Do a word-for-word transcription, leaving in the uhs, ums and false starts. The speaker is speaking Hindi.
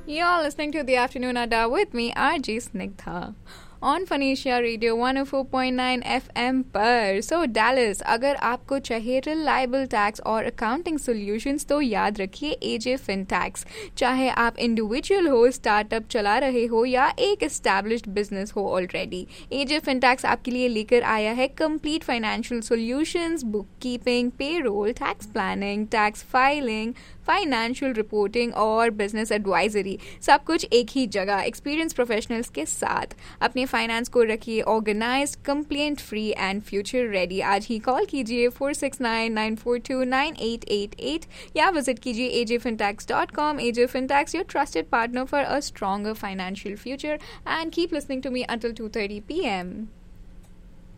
You're listening to the Afternoon Adda with me, R J Snigdha. On फनीशिया radio one O four point nine F M पर. सो डैलस, अगर आपको चाहिए रिलायबल टैक्स और अकाउंटिंग सोल्यूशंस तो याद रखिए एजे फिनटैक्स. चाहे आप इंडिविजुअल हो, स्टार्टअप चला रहे हो या एक एस्टैब्लिश्ड बिजनेस हो ऑलरेडी, एजे फिनटैक्स आपके लिए लेकर आया है complete financial solutions, book keeping, payroll, tax planning, tax filing, financial reporting और बिजनेस एडवाइजरी. सब कुछ एक ही जगह एक्सपीरियंस प्रोफेशनल्स के साथ. अपने फाइनेंस को रखिए organised, complaint free and future ready. आज ही कॉल कीजिए four six nine nine four to nine eight eight eight या विजिट कीजिए एजे फिनटैक्स dot com. AJ फिनटैक्स, your trusted partner for a stronger financial future. And keep listening to me until to thirty P M.